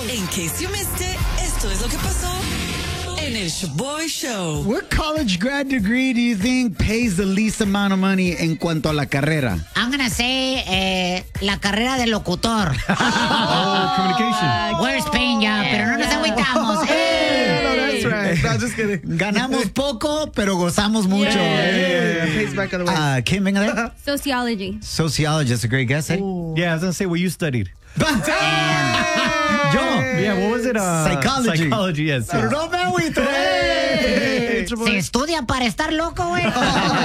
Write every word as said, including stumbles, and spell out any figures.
In case you missed it, esto es lo que pasó en el Shaboy Show. What college grad degree do you think pays the least amount of money en cuanto a la carrera? I'm gonna say eh, la carrera de locutor. Oh, communication. We're Spain ya, pero no nos agüitamos. Yeah, no, that's right. No, just kidding. Ganamos poco, pero gozamos mucho. Yeah, yeah, yeah. Pays back on the way. Uh, ¿Quién venga de ahí? Sociology. Sociology, that's a great guess, eh? Yeah, I was going to say what you studied. Yo. Yeah, what was it? Uh, Psychology. Psychology, yes. Pero yes. no me agüito. Hey, Se estudia para estar loco, güey.